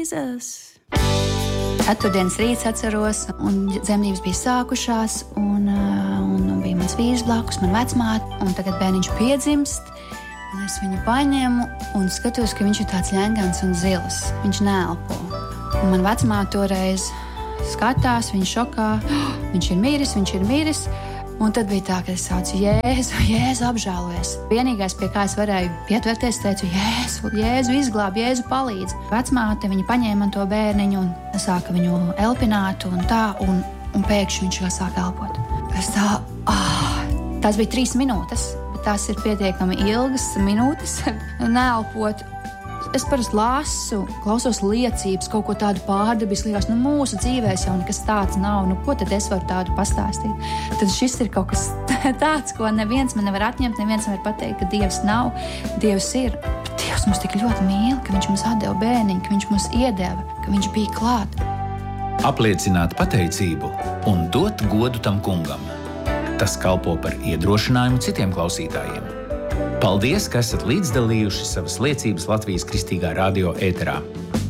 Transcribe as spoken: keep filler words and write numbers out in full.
Jesus. Ceturtdienas rīts atceros, un dzemdības bija sākušās, un, un, un bija mans vīrs blakus, man vecmāte, un tagad bērniņš piedzimst, un es viņu paņemu un skatos, ka viņš ir tāds ļengans un zils. Viņš neelpo. Un man vecmāte toreiz skatās, viņa šokā, oh, viņš ir miris, viņš ir miris. Un tad bija tā, ka es saucu Jēzu, Jēzu apžēlojies. Vienīgais, pie kā es varēju pietverties, teicu Jēzu, Jēzu izglāb, Jēzu palīdz. Vecmāte, viņa paņēma man to bērniņu un sāka viņu elpināt un tā, un, un pēkšņi viņš jau sāka elpot. Es tā, ah, tās bija trīs minūtes, bet tās ir pietiekami ilgas minūtes neelpot. Es parasti lasu, klausos liecības, kaut ko tādu pārdabisku, liekas, nu mūsu dzīvēs jau nekas tāds nav, nu ko tad es varu tādu pastāstīt? Tad šis ir kaut kas tāds, ko neviens man nevar atņemt, neviens nevar pateikt, ka Dievs nav, Dievs ir. Bet Dievs mums tik ļoti mīl, ka viņš mums atdeva bērniņu, ka viņš mums iedeva, ka viņš bija klāt. Apliecināt pateicību un dot godu tam kungam. Tas kalpo par iedrošinājumu citiem klausītājiem. Paldies, ka esat līdzdalījuši savas liecības Latvijas Kristīgā radio ēterā.